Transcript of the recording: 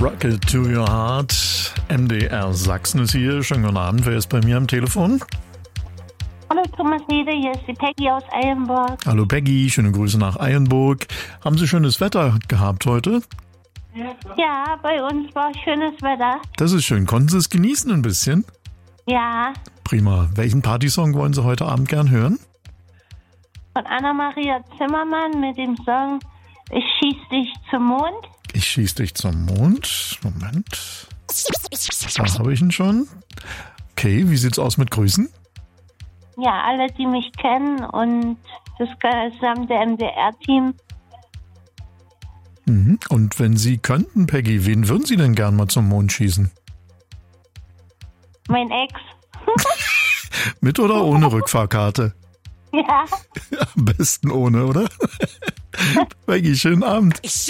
Rocket to Your Heart. MDR Sachsen ist hier. Schönen guten Abend. Wer ist bei mir am Telefon? Hallo Thomas Niede, hier ist die Peggy aus Eilenburg. Hallo Peggy, schöne Grüße nach Eilenburg. Haben Sie schönes Wetter gehabt heute? Ja, bei uns war schönes Wetter. Das ist schön. Konnten Sie es genießen ein bisschen? Ja, Prima. Welchen Partysong wollen Sie heute Abend gern hören? von Anna-Maria Zimmermann mit dem Song Ich schieß dich zum Mond. Ich schieß dich zum Mond. Moment. Da habe ich ihn schon. Okay, wie sieht's aus mit Grüßen? Ja, alle, die mich kennen und das gesamte MDR-Team. Und wenn Sie könnten, Peggy, wen würden Sie denn gern mal zum Mond schießen? Mein Ex. Mit oder ohne Rückfahrkarte? Ja. Am besten ohne, oder? Peggy, schönen Abend.